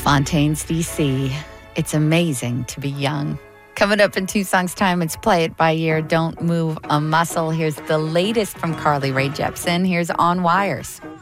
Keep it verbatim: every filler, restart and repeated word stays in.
Fontaines, D C. It's amazing to be young. Coming up in two songs' time, it's Play It By Ear, Don't Move a Muscle. Here's the latest from Carly Rae Jepsen. Here's On Wires.